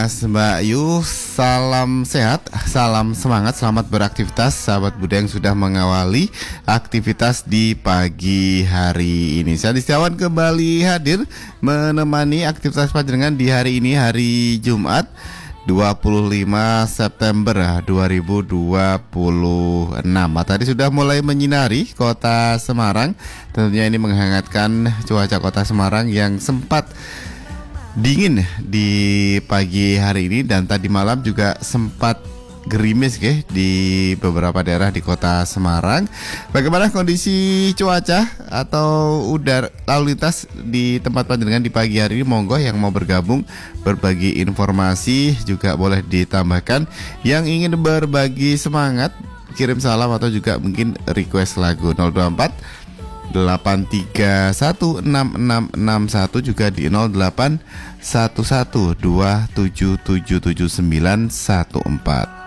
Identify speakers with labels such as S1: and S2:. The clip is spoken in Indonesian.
S1: Mbak Yu, salam sehat, salam semangat, selamat beraktivitas sahabat Buda yang sudah mengawali aktivitas di pagi hari ini. Saya Setiawan kembali hadir menemani aktivitas panjenengan di hari ini, hari Jumat 25 September 2026. Matahari sudah mulai menyinari kota Semarang. Tentunya ini menghangatkan cuaca kota Semarang yang sempat dingin di pagi hari ini, dan tadi malam juga sempat gerimis di beberapa daerah di kota Semarang. Bagaimana kondisi cuaca atau udara lalu lintas di tempat panjenengan di pagi hari ini? Monggo yang mau bergabung berbagi informasi juga boleh ditambahkan. Yang ingin berbagi semangat, kirim salam atau juga mungkin request lagu 024 8316661 juga di 081127777914.